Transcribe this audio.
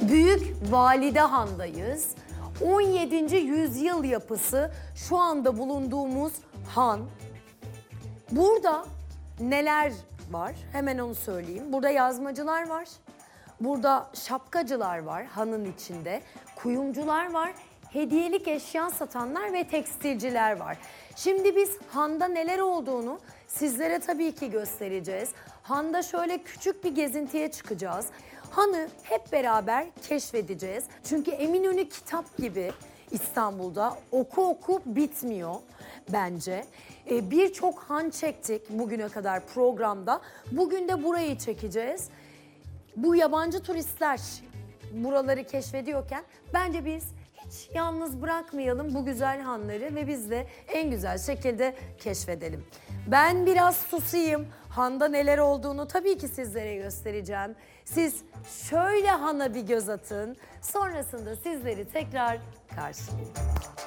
Büyük Valide Han'dayız. 17. yüzyıl yapısı şu anda bulunduğumuz han. Burada neler var? Hemen onu söyleyeyim. Burada yazmacılar var. Burada şapkacılar var hanın içinde. Kuyumcular var. Hediyelik eşya satanlar ve tekstilciler var. Şimdi biz handa neler olduğunu sizlere tabii ki göstereceğiz. Handa şöyle küçük bir gezintiye çıkacağız. Hanı hep beraber keşfedeceğiz. Çünkü Eminönü kitap gibi İstanbul'da oku oku bitmiyor bence. Birçok han çektik bugüne kadar programda. Bugün de burayı çekeceğiz. Bu yabancı turistler buraları keşfediyorken bence biz hiç yalnız bırakmayalım bu güzel hanları ve biz de en güzel şekilde keşfedelim. Ben biraz susayım. Handa neler olduğunu tabii ki sizlere göstereceğim. Siz şöyle hana bir göz atın. Sonrasında sizleri tekrar karşılayayım.